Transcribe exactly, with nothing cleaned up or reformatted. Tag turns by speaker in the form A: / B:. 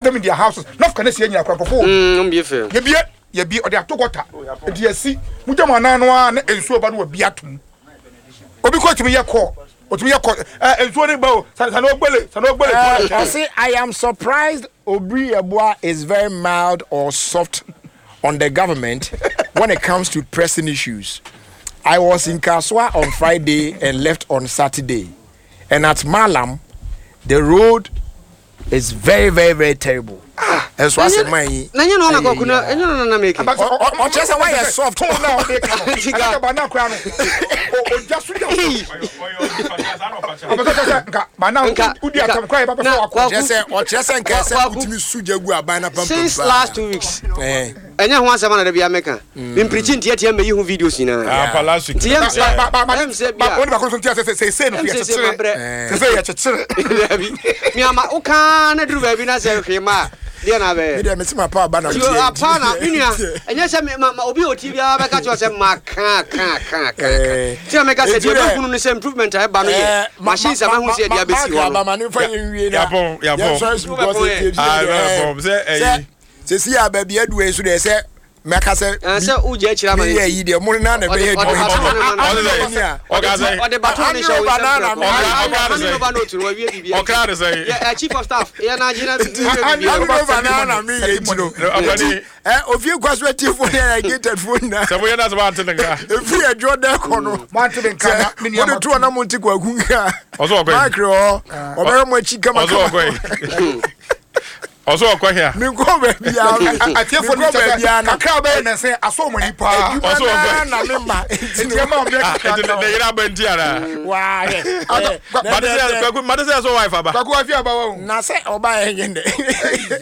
A: them in their houses. Not can see any akrafo.
B: Mm, be fair.
A: Ye be ye be or they atokota. E dey see. Muja mana no an ensuo ba no bi atum. Obi ko timi ye call. Otimi ye call. Eh ensuo ne ba o. Sano gbele, sano gbele.
C: I say I am surprised Obri Yeboah is very mild or soft on the government when it comes to pressing issues. I was in Kaswa on Friday and left on Saturday. And at Malam, the road is very, very, very terrible. Ah, that's why I said, "My."
B: Na you know na go kuna, you know na make.
C: O just why you soft now.
A: Aka ba na kra no. O just
B: since last two weeks. Eh. Enya ho asema na da bia meka. Me preaching tie tie me yi ho videos na.
D: Ah, palace.
B: Tie me say, ba ba say bia.
A: Oni ba ko so tie say say say no tie say. Say ya chechire.
B: Mi ama o kan na duru ba bi na say hwema. Dia na be.
C: Me dey me see my power ba na.
B: You are pana, unia. Enya say me obi o T V a be ka cho say ma kan kan kan kan. Tie me ka say dey kunu no say improvement ai ba no ye. Machines am hu say dia be si ho.
C: Ba ma no fa yin na.
D: Ya bon, ya bon. Ah, ya bon. Say eh.
C: Say see ya ba bi adu en so dey say meka say
B: say uja chira ma
C: ye yi dey mo na na be ye do.
B: Oga say o de baton ni show banana me. Oga ba no turu wa wie bibia.
D: Oga say
B: yeah, chief of staff. Yeah, Nigeria.
C: Oga banana me ye tino. Eh, ofie kwaswe tifo na gated phone na.
D: Say we na so want nka.
C: Efi e Jordan kono.
A: Want nka na me ni
C: am. Tu na mo nti kwa kunga.
D: Oso okwe.
C: Makro. Obere mo chika maka.
D: Oso okwe. Oso okwe here.
C: Me go be bia.
A: Atiefo ni bia na kakra be na say aso mo nipa.
C: Oso okwe na me ma.
A: Enti ma me kakra.
D: Enti na yira ba nti ara.
C: Wa.
D: Madese madese so wife aba.
A: Kwaku afia aba wa.
C: Na say oba enye